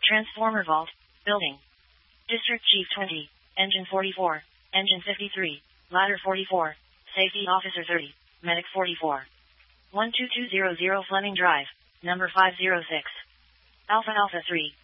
Transformer Vault, Building. District Chief 20, Engine 44, Engine 53, Ladder 44, Safety Officer 30, Medic 44. 12200 Fleming Drive, number 506. Alpha Alpha 3.